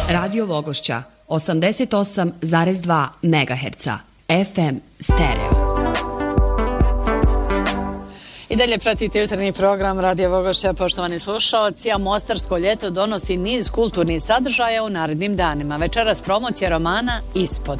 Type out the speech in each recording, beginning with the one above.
Radio Vogošća 88,2 MHz FM stereo. I dalje pratite jutarnji program Radio Vogošća, poštovani slušaoci, a Mostarsko ljeto donosi niz kulturnih sadržaja u narednim danima. Večeras promocija romana Ispod.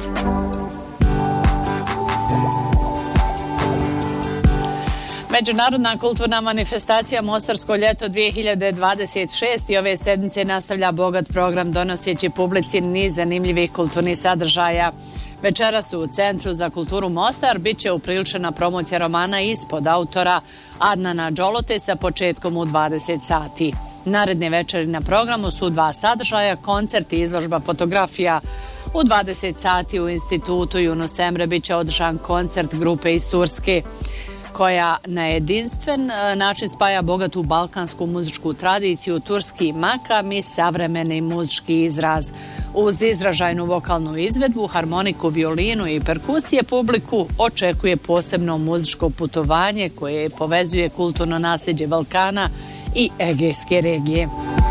Međunarodna kulturna manifestacija Mostarsko ljeto 2026 i ove sedmice nastavlja bogat program donoseći publici niz zanimljivih kulturnih sadržaja. Večeras u Centru za kulturu Mostar bit će upriličena promocija romana Ispod autora Adnana Đolote sa početkom u 20 sati. Naredne večeri na programu su dva sadržaja, koncert i izložba fotografija. U 20 sati u institutu Yunus Emre bit će održan koncert grupe iz Turske, koja na jedinstven način spaja bogatu balkansku muzičku tradiciju, turski makam i savremeni muzički izraz. Uz izražajnu vokalnu izvedbu, harmoniku, violinu i perkusije publiku očekuje posebno muzičko putovanje koje povezuje kulturno nasljeđe Balkana i Egejske regije.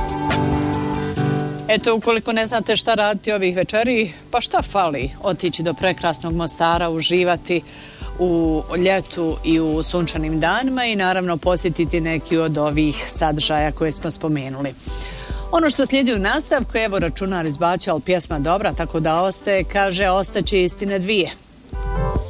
Eto, ukoliko ne znate šta raditi ovih večeri, pa šta fali? Otići do prekrasnog Mostara, uživati u ljetu i u sunčanim danima i naravno posjetiti neki od ovih sadržaja koje smo spomenuli. Ono što slijedi u nastavku, evo računar izbacio, ali pjesma dobra, tako da ostaje, kaže, ostaće istine dvije.